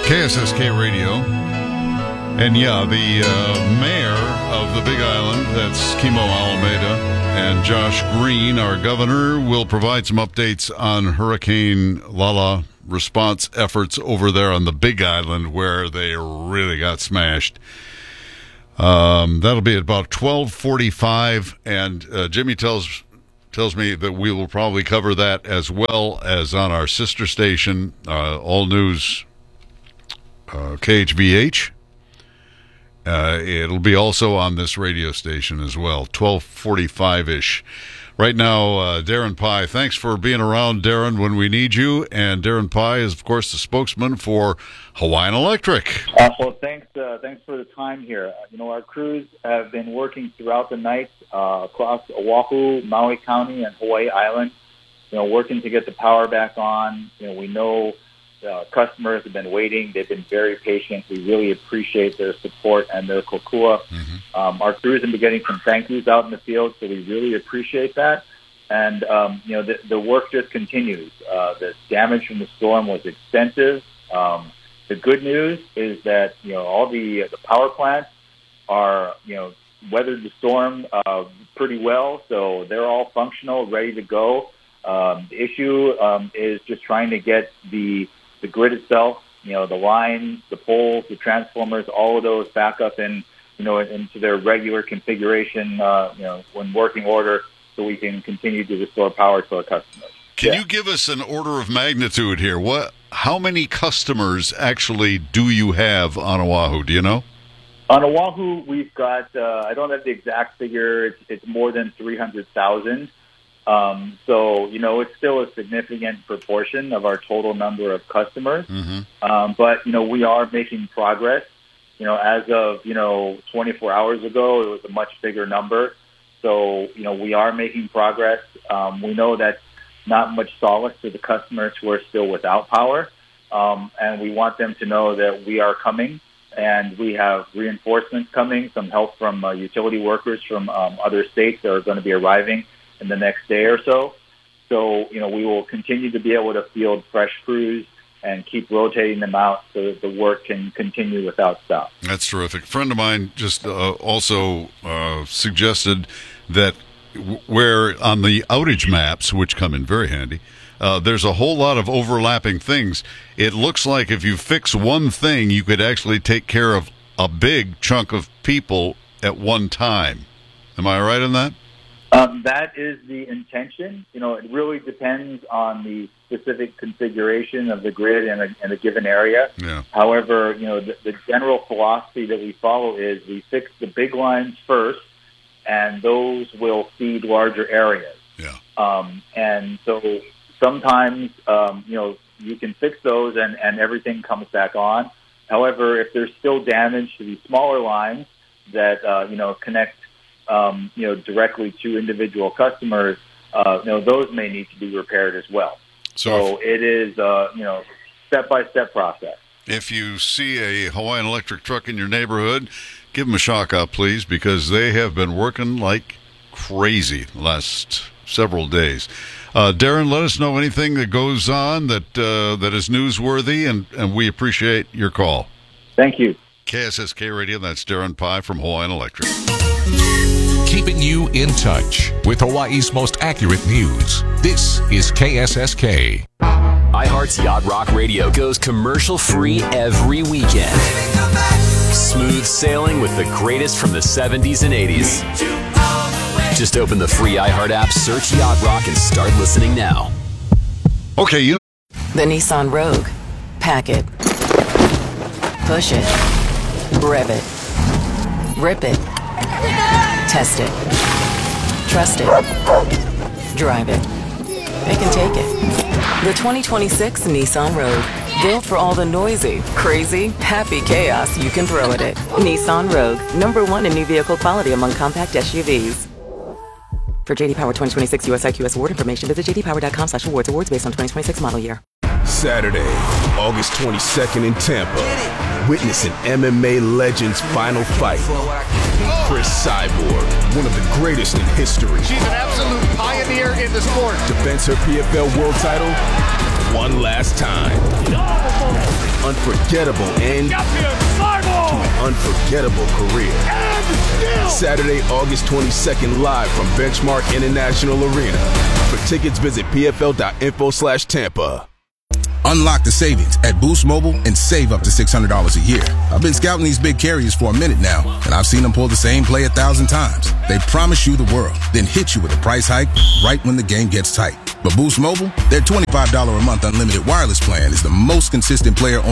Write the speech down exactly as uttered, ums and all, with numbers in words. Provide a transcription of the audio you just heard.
K S S K Radio. And yeah, the uh, mayor of the Big Island, that's Kimo Alameda, and Josh Green, our governor, will provide some updates on Hurricane Lala response efforts over there on the Big Island where they really got smashed. Um, that'll be at about twelve forty-five, and uh, Jimmy tells tells me that we will probably cover that as well as on our sister station, uh, All News uh, K H V H. Uh, it'll be also on this radio station as well, twelve forty-five-ish. Right now, uh, Darren Pye, thanks for being around, Darren, when we need you. And Darren Pye is, of course, the spokesman for Hawaiian Electric. Uh, well, thanks uh, thanks for the time here. Uh, you know, our crews have been working throughout the night uh, across Oahu, Maui County, and Hawaii Island, you know, working to get the power back on. You know, we know uh, customers have been waiting. They've been very patient. We really appreciate their support and their kokua. Mm-hmm. Um, our crews have been getting some thank yous out in the field, so we really appreciate that. And, um, you know, the, the work just continues. Uh, the damage from the storm was extensive. Um, the good news is that, you know, all the the power plants are, you know, weathered the storm uh, pretty well, so they're all functional, ready to go. Um, the issue um, is just trying to get the the grid itself, you know, the lines, the poles, the transformers, all of those back up in, you know, into their regular configuration, uh, you know, when working order, so we can continue to restore power to our customers. Can yeah. you give us an order of magnitude here? What, how many customers actually do you have on Oahu? Do you know? On Oahu, we've got, uh, I don't have the exact figure, it's, it's more than three hundred thousand. Um, so, you know, it's still a significant proportion of our total number of customers. Mm-hmm. Um, but, you know, we are making progress. You know, as of, you know, twenty-four hours ago, it was a much bigger number. So, you know, we are making progress. Um, we know that's not much solace to the customers who are still without power. Um, and we want them to know that we are coming, and we have reinforcements coming, some help from uh, utility workers from um, other states that are going to be arriving in the next day or so. So, you know, we will continue to be able to field fresh crews and keep rotating them out so that the work can continue without stop. That's terrific. A friend of mine just uh, also uh, suggested that w- where on the outage maps, which come in very handy, uh, there's a whole lot of overlapping things. It looks like if you fix one thing, you could actually take care of a big chunk of people at one time. Am I right on that? Um, that is the intention. You know, it really depends on the specific configuration of the grid in a, in a given area. Yeah. However, you know, the, the general philosophy that we follow is we fix the big lines first, and those will feed larger areas. Yeah. Um, and so sometimes, um, you know, you can fix those and, and everything comes back on. However, if there's still damage to these smaller lines that, uh, you know, connect Um, you know, directly to individual customers, uh, you know, those may need to be repaired as well. So, so it is, uh, you know, step-by-step process. If you see a Hawaiian Electric truck in your neighborhood, give them a shock out, please, because they have been working like crazy the last several days. Uh, Darren, let us know anything that goes on that uh, that is newsworthy, and, and we appreciate your call. Thank you. K S S K Radio, that's Darren Pye from Hawaiian Electric. Keeping you in touch with Hawaii's most accurate news. This is K S S K. iHeart's Yacht Rock Radio goes commercial-free every weekend. Smooth sailing with the greatest from the seventies and eighties. Just open the free iHeart app, search Yacht Rock, and start listening now. Okay, you. The Nissan Rogue. Pack it. Push it. Rev it. Rip it. Test it. Trust it. Drive it. It can take it. The twenty twenty-six Nissan Rogue. Built for all the noisy, crazy, happy chaos you can throw at it. Nissan Rogue. Number one in new vehicle quality among compact S U Vs. For J D Power twenty twenty-six U S I Q S award information, visit j d power dot com slash awards. Awards based on twenty twenty-six model year. Saturday, August twenty-second in Tampa. Witness an M M A legend's final fight. Chris Cyborg, one of the greatest in history. She's an absolute pioneer in the sport. Defends her P F L world title one last time. unforgettable end to an unforgettable career. Saturday, August twenty-second, live from Benchmark International Arena. For tickets, visit pfl.info slash Tampa. Unlock the savings at Boost Mobile and save up to six hundred dollars a year. I've been scouting these big carriers for a minute now, and I've seen them pull the same play a thousand times. They promise you the world, then hit you with a price hike right when the game gets tight. But Boost Mobile, their twenty-five dollars a month unlimited wireless plan is the most consistent player on